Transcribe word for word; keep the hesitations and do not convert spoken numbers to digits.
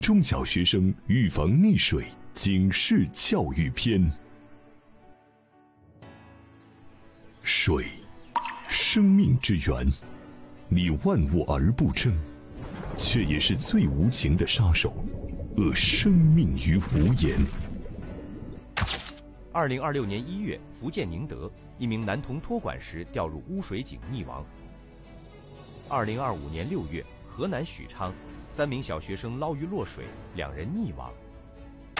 中小学生预防溺水警示教育篇。水，生命之源，你万物而不争，却也是最无情的杀手，扼生命于无言。 二零二六年一月，福建宁德一名男童托管时掉入污水井溺亡。二零二五年六月，河南许昌三名小学生捞鱼落水，两人溺亡。